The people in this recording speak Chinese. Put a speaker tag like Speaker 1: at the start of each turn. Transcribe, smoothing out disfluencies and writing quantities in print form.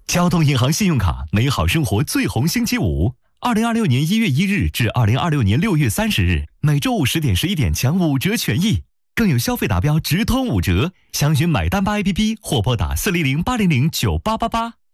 Speaker 1: 交通银行信用卡美好生活最红星期五，2026年1月1日至2026年6月30日，每周5 10点11点抢5折权益，更有消费达标直通5折。详询买单吧 APP 或拨打400-800-9888。